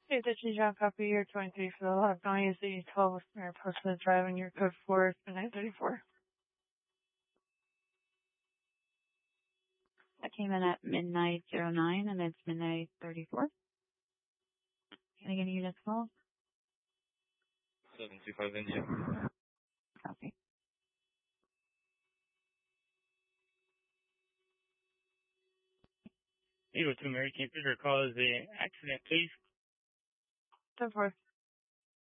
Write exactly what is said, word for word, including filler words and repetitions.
Hey, this is John Copy here, twenty-three for the log. Going is the twelve Mary Postman driving your code four, midnight thirty-four. That came in at midnight zero nine and it's midnight thirty-four. Can I get a unit call? seven two five India. Copy. eight oh two Mary, can you please recall the accident, please? ten four.